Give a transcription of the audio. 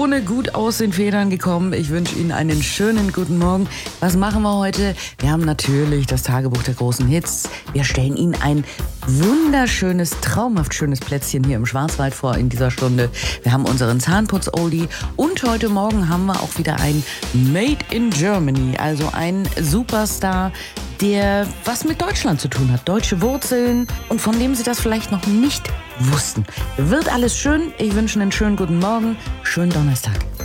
ohne gut aus den Federn gekommen. Ich wünsche Ihnen einen schönen guten Morgen. Was machen wir heute? Wir haben natürlich das Tagebuch der großen Hits. Wir stellen Ihnen ein wunderschönes, traumhaft schönes Plätzchen hier im Schwarzwald vor in dieser Stunde. Wir haben unseren Zahnputz-Oldie und heute Morgen haben wir auch wieder ein Made in Germany, also ein Superstar, der was mit Deutschland zu tun hat, deutsche Wurzeln und von dem Sie das vielleicht noch nicht wussten. Wird alles schön. Ich wünsche einen schönen guten Morgen, schönen Donnerstag.